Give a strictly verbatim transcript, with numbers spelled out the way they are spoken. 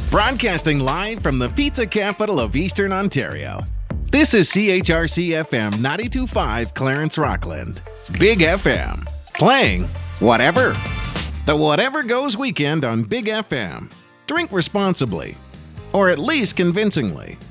Broadcasting live from the pizza capital of Eastern Ontario. This is C H R C F M ninety-two point five Clarence Rockland. Big F M. Playing whatever. The Whatever Goes weekend on Big F M. Drink responsibly. Or at least convincingly.